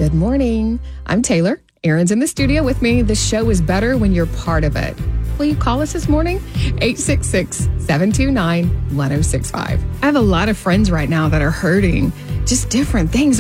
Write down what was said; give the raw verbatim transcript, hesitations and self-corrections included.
Good morning. I'm Taylor. Aaron's in the studio with me. The show is better when you're part of it. Will you call us this morning? eight six six, seven two nine, one oh six five. I have a lot of friends right now that are hurting. Just different things.